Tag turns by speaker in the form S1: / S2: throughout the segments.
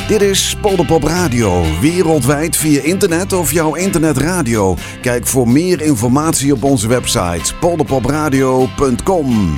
S1: Dit is Polderpop Radio, wereldwijd via internet of jouw internetradio. Kijk voor meer informatie op onze website polderpopradio.com.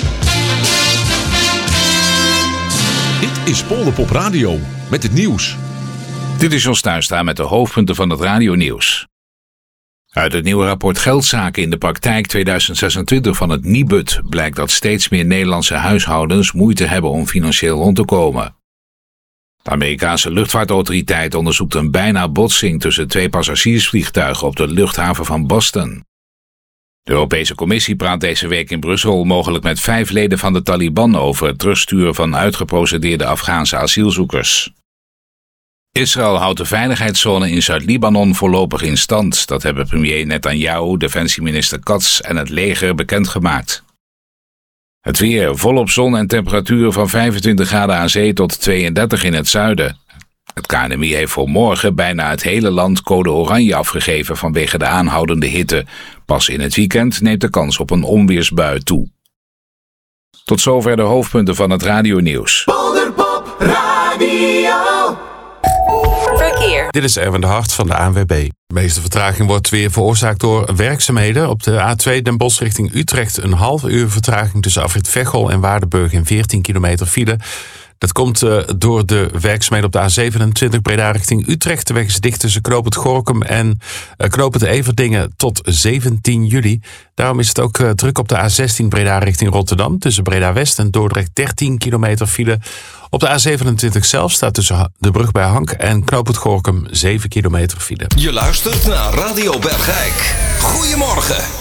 S2: Dit is Polderpop Radio met het nieuws.
S3: Dit is Jos Tuinstra met de hoofdpunten van het radionieuws. Uit het nieuwe rapport Geldzaken in de praktijk 2026 van het Nibud blijkt dat steeds meer Nederlandse huishoudens moeite hebben om financieel rond te komen. De Amerikaanse luchtvaartautoriteit onderzoekt een bijna botsing tussen 2 passagiersvliegtuigen op de luchthaven van Boston. De Europese Commissie praat deze week in Brussel mogelijk met 5 leden van de Taliban over het terugsturen van uitgeprocedeerde Afghaanse asielzoekers. Israël houdt de veiligheidszone in Zuid-Libanon voorlopig in stand. Dat hebben premier Netanyahu, defensieminister Katz en het leger bekendgemaakt. Het weer, volop zon en temperaturen van 25 graden aan zee tot 32 in het zuiden. Het KNMI heeft voor morgen bijna het hele land code oranje afgegeven vanwege de aanhoudende hitte. Pas in het weekend neemt de kans op een onweersbui toe. Tot zover de hoofdpunten van het radionieuws.
S4: Polderpop Radio.
S5: Verkeer.
S6: Dit is Erwin de Hart van de ANWB. De meeste vertraging wordt weer veroorzaakt door werkzaamheden. Op de A2 Den Bosch richting Utrecht een half uur vertraging tussen afrit Veghel en Waardenburg in 14 kilometer file. Dat komt door de werkzaamheden op de A27 Breda richting Utrecht. De weg is dicht tussen Knoopend Gorinchem en Knoopend Everdingen tot 17 juli. Daarom is het ook druk op de A16 Breda richting Rotterdam. Tussen Breda West en Dordrecht 13 kilometer file. Op de A27 zelf staat tussen de brug bij Hank en Knoopend Gorinchem 7 kilometer file.
S4: Je luistert naar Radio Bergijk. Goedemorgen.